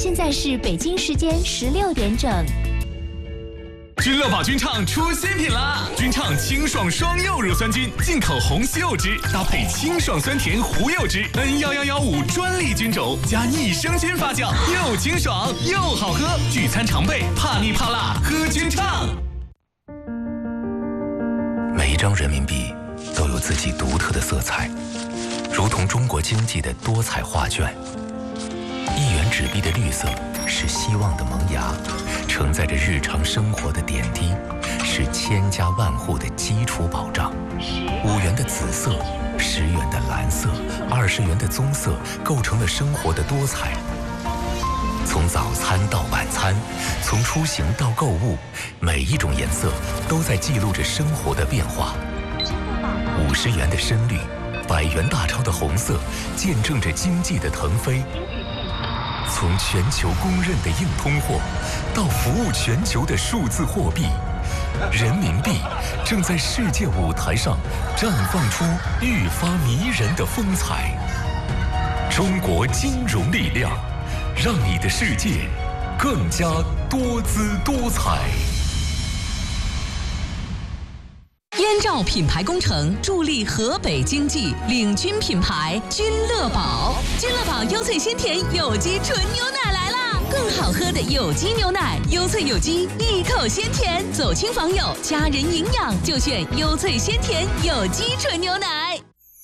现在是北京时间16点整。 君乐宝君畅出新品啦！君畅清爽双柚乳酸菌，进口红西柚汁，搭配清爽酸甜胡柚汁 ，N1115专利菌种加益生菌发酵，又清爽又好喝。聚餐常备，怕腻怕辣，喝君畅。 每一张人民币都有自己独特的色彩，如同中国经济的多彩画卷。1元纸币的绿色是希望的萌芽，承载着日常生活的点滴，是千家万户的基础保障。5元的紫色，10元的蓝色，20元的棕色，构成了生活的多彩。从早餐到晚餐，从出行到购物，每一种颜色都在记录着生活的变化。50元的深绿，100元大钞的红色，见证着经济的腾飞。从全球公认的硬通货，到服务全球的数字货币，人民币正在世界舞台上绽放出愈发迷人的风采。中国金融力量，让你的世界更加多姿多彩。 燕赵品牌工程助力河北经济，领军品牌君乐宝。君乐宝优萃鲜甜有机纯牛奶来啦！更好喝的有机牛奶，优萃有机，一口鲜甜。走亲访友，家人营养就选优萃鲜甜有机纯牛奶。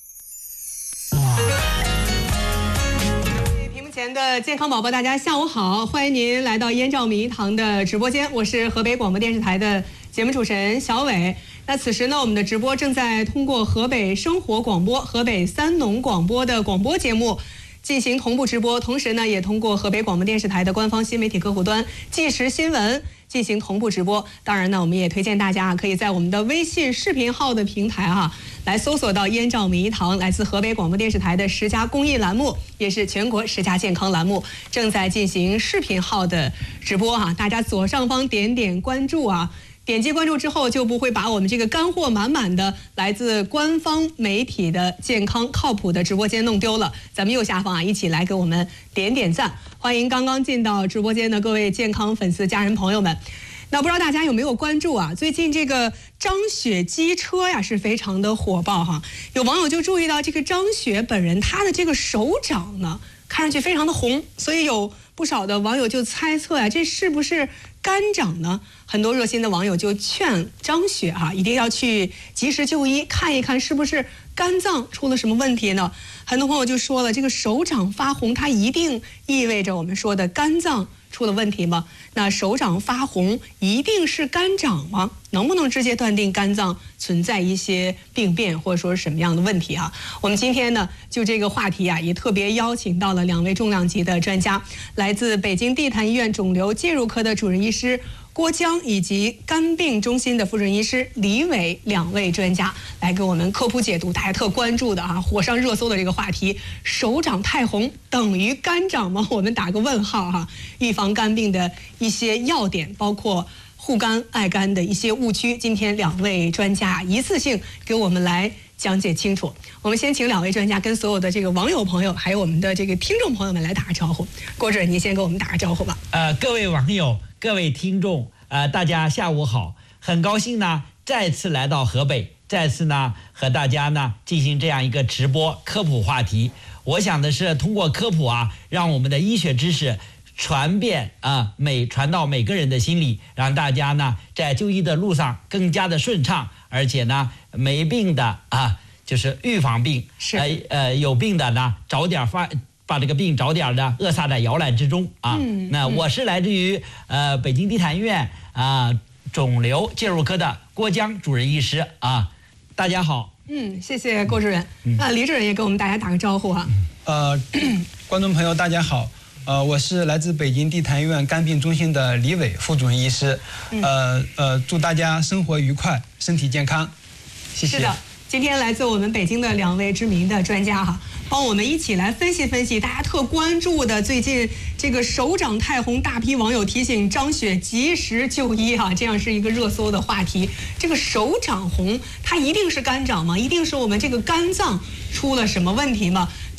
屏幕前的健康宝宝，大家下午好，欢迎您来到燕赵米堂的直播间，我是河北广播电视台的节目主持人小伟。那此时呢，我们的直播正在通过河北生活广播、河北三农广播的广播节目进行同步直播，同时呢，也通过河北广播电视台的官方新媒体客户端即时新闻进行同步直播。当然呢，我们也推荐大家可以在我们的微信视频号的平台来搜索到燕赵米堂，来自河北广播电视台的10佳公益栏目，也是全国10佳健康栏目，正在进行视频号的直播大家左上方点点关注点击关注之后，就不会把我们这个干货满满的来自官方媒体的健康靠谱的直播间弄丢了。咱们右下方一起来给我们点点赞，欢迎刚刚进到直播间的各位健康粉丝、家人朋友们。那不知道大家有没有关注最近这个张雪机车是非常的火爆有网友就注意到这个张雪本人，她的这个手掌呢，看上去非常的红，所以有不少的网友就猜测这是不是肝掌呢？很多热心的网友就劝张雪一定要去及时就医，看一看是不是肝脏出了什么问题呢？很多朋友就说了，这个手掌发红，它一定意味着我们说的肝脏出了问题吗？那手掌发红一定是肝掌吗？能不能直接断定肝脏存在一些病变，或者说是什么样的问题我们今天呢，就这个话题也特别邀请到了2位重量级的专家，来自北京地坛医院肿瘤介入科的主任医师郭江，以及肝病中心的副主任医师李伟2位专家来给我们科普解读大家特关注的火上热搜的这个话题：手掌太红等于肝掌吗？我们打个问号预防肝病的一些要点，包括护肝爱肝的一些误区，今天2位专家一次性给我们来讲解清楚。我们先请2位专家跟所有的这个网友朋友，还有我们的这个听众朋友们来打个招呼。郭主任，您先给我们打个招呼吧。 各位网友，各位听众，大家下午好！很高兴呢，再次来到河北，再次呢和大家呢进行这样一个直播科普话题。我想的是通过科普让我们的医学知识传遍传到每个人的心里，让大家呢在就医的路上更加的顺畅，而且呢没病的就是预防病，有病的呢早点把这个病早点的扼杀在摇篮之中那我是来自于北京地坛医院肿瘤介入科的郭江主任医师大家好。 谢谢郭主任。李主任也给我们大家打个招呼观众朋友大家好。我是来自北京地坛医院肝病中心的李伟副主任医师。祝大家生活愉快，身体健康，谢谢。 是的，今天来自我们北京的2位知名的专家帮我们一起来分析分析大家特关注的最近这个手掌太红，大批网友提醒张雪及时就医这样是一个热搜的话题。这个手掌红，它一定是肝掌吗？一定是我们这个肝脏出了什么问题吗？给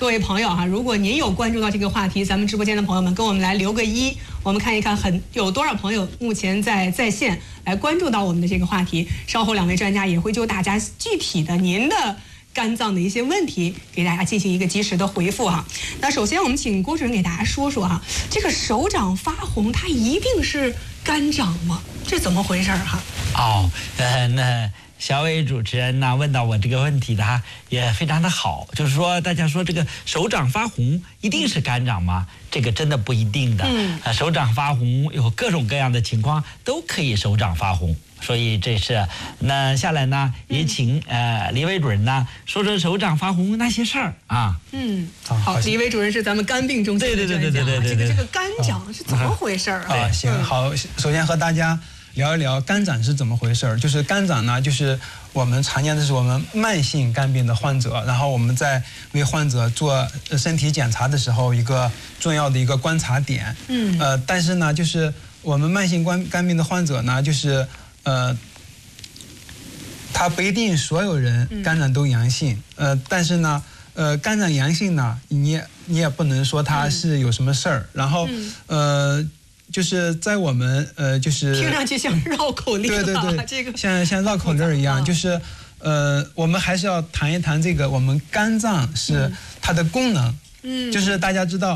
各位朋友哈，如果您有关注到这个话题，咱们直播间的朋友们跟我们来留个1，我们看一看有多少朋友目前在线来关注到我们的这个话题。稍后2位专家也会就大家具体的您的肝脏的一些问题给大家进行一个及时的回复哈。那首先我们请郭主任给大家说说哈，这个手掌发红它一定是肝掌吗？这怎么回事哈？ 那小伟主持人呢问到我这个问题的也非常的好，就是说大家说这个手掌发红一定是肝掌吗？这个真的不一定的。手掌发红有各种各样的情况都可以手掌发红。所以这是那下来呢，也请李伟主任呢说说手掌发红那些事儿啊。 好，李伟主任是咱们肝病中心的专家。对，这个肝掌是怎么回事啊？ 行，好，首先和大家聊一聊肝掌是怎么回事。就是肝掌呢，就是我们常见的是我们慢性肝病的患者，然后我们在为患者做身体检查的时候一个重要的一个观察点。但是呢，就是我们慢性肝病的患者呢，就是他不一定所有人肝掌都阳性，但是呢，肝掌阳性呢，你也不能说他是有什么事儿，然后就是在我们就是听上去像绕口令， 对， 这个像绕口令一样，就是我们还是要谈一谈这个我们肝脏是它的功能，就是大家知道。